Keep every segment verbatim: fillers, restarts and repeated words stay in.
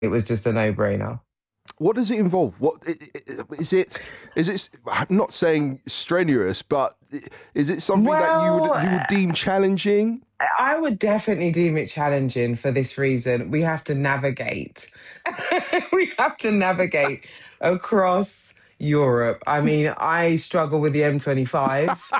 it was just a no-brainer. What does it involve? What is it? Is it? I'm not saying strenuous, but is it something well, that you would you would deem challenging? I would definitely deem it challenging for this reason. We have to navigate. we have to navigate across Europe. I mean, I struggle with the M twenty-five,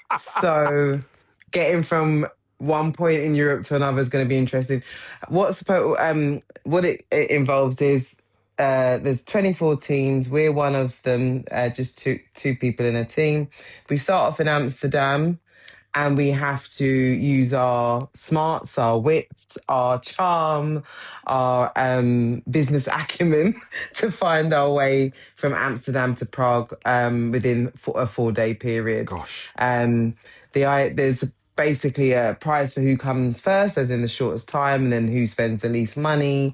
so getting from one point in Europe to another is going to be interesting. What's um what it, it involves is. Uh, there's twenty-four teams. We're one of them, uh, just two two people in a team. We start off in Amsterdam, and we have to use our smarts, our wits, our charm, our um, business acumen to find our way from Amsterdam to Prague um, within a four-day period. Gosh. Um, the there's basically a prize for who comes first, as in the shortest time, and then who spends the least money,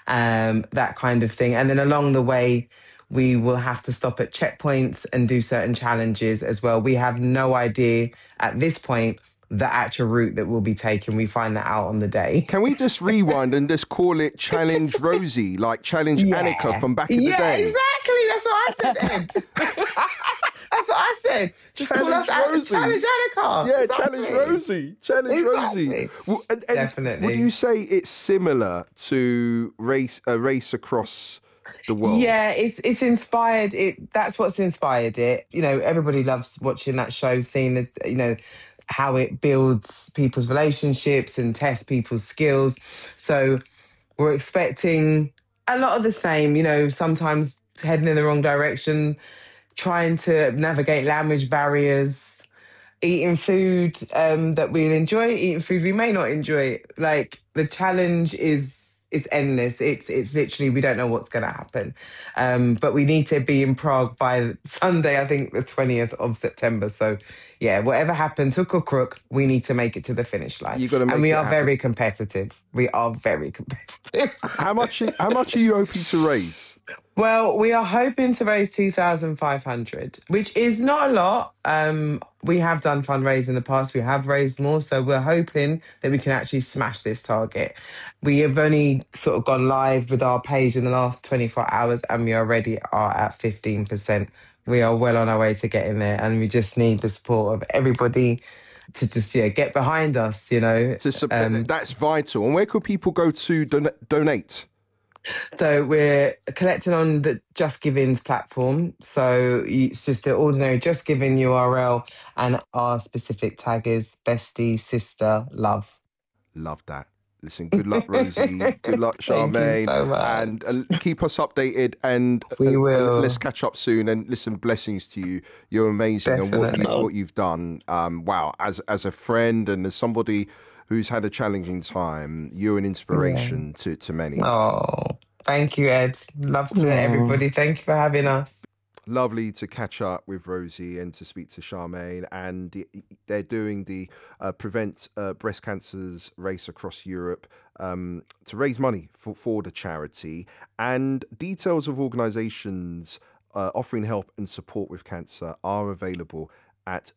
um, that kind of thing. And then along the way, we will have to stop at checkpoints and do certain challenges as well. We have no idea at this point the actual route that we'll be taking. We find that out on the day. Can we just rewind and just call it Challenge Rosie, like Challenge yeah. Annika from back in yeah, the day? Yeah, exactly. That's what I said, Ed. That's what I said. Just Challenge call us Rosie. Challenge Annika. Yeah, exactly. Challenge Rosie. Challenge exactly. Rosie. Well, and, and Definitely. Would you say it's similar to race a race across the world? Yeah, it's it's inspired. It that's what's inspired it. You know, everybody loves watching that show, seeing the you know how it builds people's relationships and tests people's skills. So we're expecting a lot of the same. You know, sometimes heading in the wrong direction, trying to navigate language barriers, eating food um, that we'll enjoy, eating food we may not enjoy. Like the challenge is. It's endless. It's it's literally, we don't know what's going to happen. Um, but we need to be in Prague by Sunday, I think the twentieth of September. So, yeah, whatever happens, hook or crook, we need to make it to the finish line. You got to make and we it are happen. very competitive. We are very competitive. How much? How much are you hoping to raise? Well, we are hoping to raise two thousand five hundred, which is not a lot. Um, we have done fundraising in the past. We have raised more. So we're hoping that we can actually smash this target. We have only sort of gone live with our page in the last twenty-four hours, and we already are at fifteen percent. We are well on our way to getting there, and we just need the support of everybody to just yeah get behind us, you know. To, um, that's vital. And where could people go to don- donate? So we're collecting on the Just Giving's platform. So it's just the ordinary Just Giving U R L, and our specific tag is bestie, sister, love. Love that. Listen, good luck, Rosie. Good luck, Charmaine. Thank you so much. And uh, keep us updated. And we uh, will. Uh, let's catch up soon. And listen, blessings to you. You're amazing. Definitely. And what, you, what you've done. Um, wow. As as a friend and as somebody who's had a challenging time, you're an inspiration yeah. to, to many. Oh, thank you, Ed. Love to yeah. everybody. Thank you for having us. Lovely to catch up with Rosie and to speak to Charmaine. And they're doing the uh, Prevent uh, Breast Cancers race across Europe um, to raise money for, for the charity. And details of organisations uh, offering help and support with cancer are available at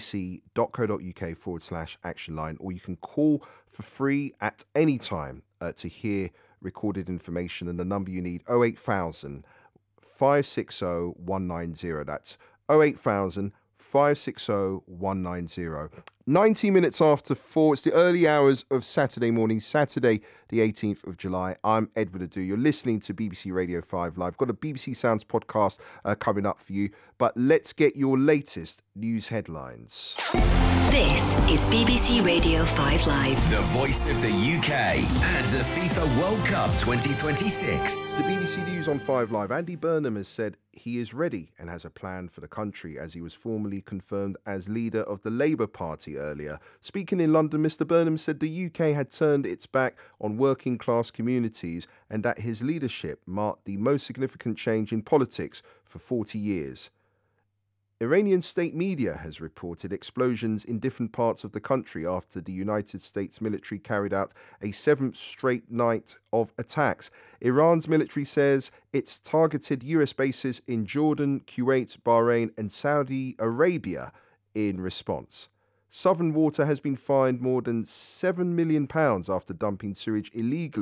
bbc.co.uk forward slash action line, or you can call for free at any time uh, to hear recorded information. And the number you need, oh eight thousand, five six oh, one nine oh. That's oh eight thousand, five six oh, one nine oh. ninety minutes after four. It's the early hours of Saturday morning, Saturday, the eighteenth of July. I'm Edward Adu. You're listening to B B C Radio five Live. Got a B B C Sounds podcast uh, coming up for you. But let's get your latest news headlines. This is B B C Radio five Live. The voice of the U K and the FIFA World Cup twenty twenty-six. The B B C News on five Live. Andy Burnham has said he is ready and has a plan for the country as he was formally confirmed as leader of the Labour Party earlier. Speaking in London, Mister Burnham said the U K had turned its back on working class communities and that his leadership marked the most significant change in politics for forty years. Iranian state media has reported explosions in different parts of the country after the United States military carried out a seventh straight night of attacks. Iran's military says it's targeted U S bases in Jordan, Kuwait, Bahrain and Saudi Arabia in response. Southern Water has been fined more than seven million pounds after dumping sewage illegally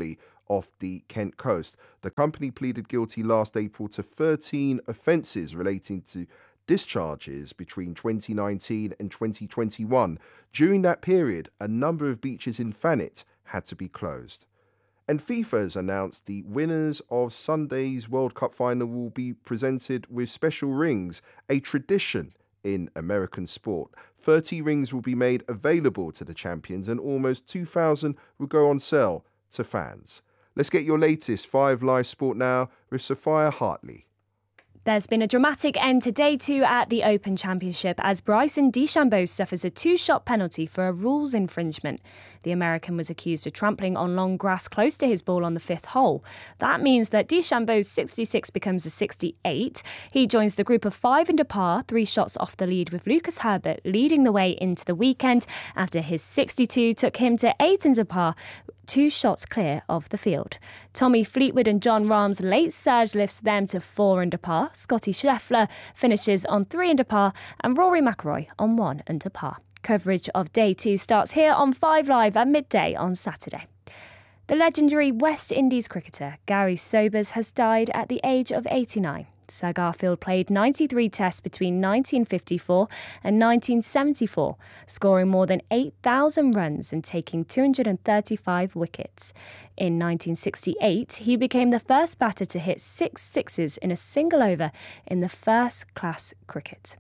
off the Kent coast. The company pleaded guilty last April to thirteen offences relating to discharges between twenty nineteen and twenty twenty-one. During that period, a number of beaches in Thanet had to be closed. And FIFA has announced the winners of Sunday's World Cup final will be presented with special rings, a tradition in American sport. thirty rings will be made available to the champions and almost two thousand will go on sale to fans. Let's get your latest Five Live Sport now with Sophia Hartley. There's been a dramatic end to day two at the Open Championship as Bryson DeChambeau suffers a two-shot penalty for a rules infringement. The American was accused of trampling on long grass close to his ball on the fifth hole. That means that DeChambeau's sixty-six becomes a sixty-eight. He joins the group of five under par, three shots off the lead, with Lucas Herbert leading the way into the weekend after his sixty-two took him to eight under par, two shots clear of the field. Tommy Fleetwood and Jon Rahm's late surge lifts them to four under par. Scotty Scheffler finishes on three under par and Rory McIlroy on one under par. Coverage of day two starts here on Five Live at midday on Saturday. The legendary West Indies cricketer Gary Sobers has died at the age of eighty-nine. Sir Garfield played ninety-three tests between nineteen fifty-four and nineteen seventy-four, scoring more than eight thousand runs and taking two hundred thirty-five wickets. In nineteen sixty-eight, he became the first batter to hit six sixes in a single over in the first-class cricket.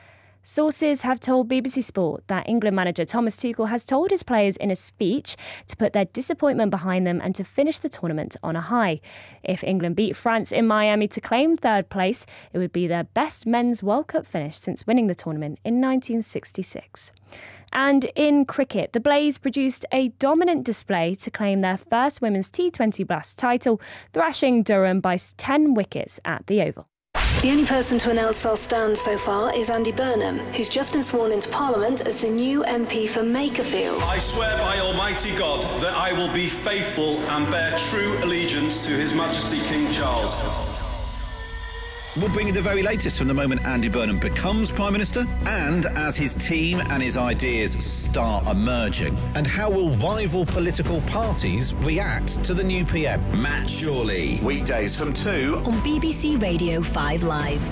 Sources have told B B C Sport that England manager Thomas Tuchel has told his players in a speech to put their disappointment behind them and to finish the tournament on a high. If England beat France in Miami to claim third place, it would be their best men's World Cup finish since winning the tournament in nineteen sixty-six. And in cricket, the Blaze produced a dominant display to claim their first women's T twenty Blast title, thrashing Durham by ten wickets at the Oval. The only person to announce they'll stand so far is Andy Burnham, who's just been sworn into Parliament as the new M P for Makerfield. I swear by Almighty God that I will be faithful and bear true allegiance to His Majesty King Charles. We'll bring you the very latest from the moment Andy Burnham becomes Prime Minister and as his team and his ideas start emerging. And how will rival political parties react to the new P M? Matt Shawley. Weekdays from two on B B C Radio five Live.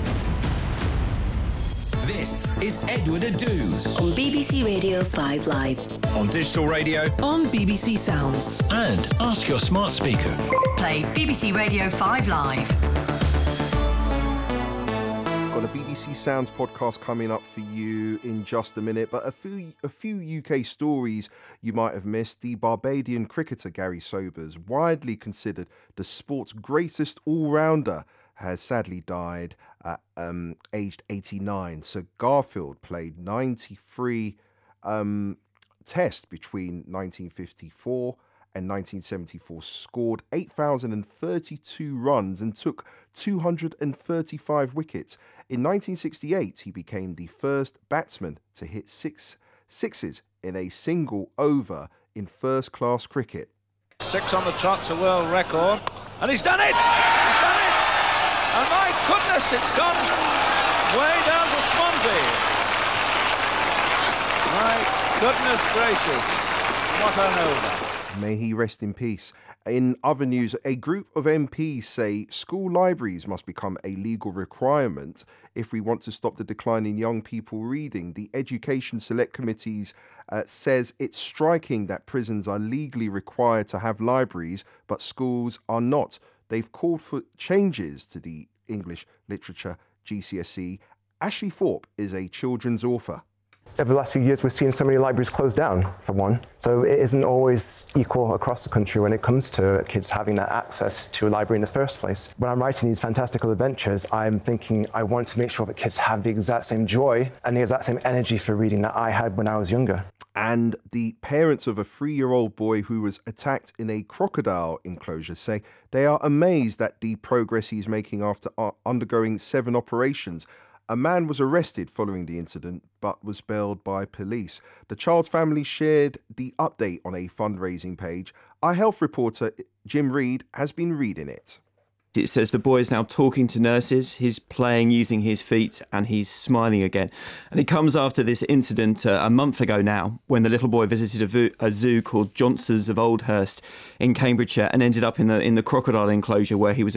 This is Edward Adu on B B C Radio five Live. On digital radio, on B B C Sounds. And ask your smart speaker. Play B B C Radio five Live. Got a B B C Sounds podcast coming up for you in just a minute, but a few a few U K stories you might have missed. The Barbadian cricketer Gary Sobers, widely considered the sport's greatest all-rounder, has sadly died at um, aged eighty-nine. So Garfield played ninety-three um, tests between nineteen fifty-four and nineteen seventy-four, scored eight thousand thirty-two runs and took two hundred thirty-five wickets. In nineteen sixty-eight, he became the first batsman to hit six sixes in a single over in first-class cricket. Six on the trot's a world record, and he's done it! He's done it! And my goodness, it's gone way down to Swansea. My goodness gracious, what an over. May he rest in peace. In other news, a group of M Ps say school libraries must become a legal requirement if we want to stop the decline in young people reading. The Education Select Committee uh, says it's striking that prisons are legally required to have libraries, but schools are not. They've called for changes to the English Literature G C S E. Ashley Thorpe is a children's author. Over the last few years, we've seen so many libraries close down, for one. So it isn't always equal across the country when it comes to kids having that access to a library in the first place. When I'm writing these fantastical adventures, I'm thinking I want to make sure that kids have the exact same joy and the exact same energy for reading that I had when I was younger. And the parents of a three-year-old boy who was attacked in a crocodile enclosure say they are amazed at the progress he's making after undergoing seven operations. A man was arrested following the incident, but was bailed by police. The child's family shared the update on a fundraising page. Our health reporter, Jim Reid, has been reading it. It says the boy is now talking to nurses, he's playing using his feet, and he's smiling again. And it comes after this incident uh, a month ago now, when the little boy visited a, vo- a zoo called Johnson's of Oldhurst in Cambridgeshire and ended up in the in the crocodile enclosure where he was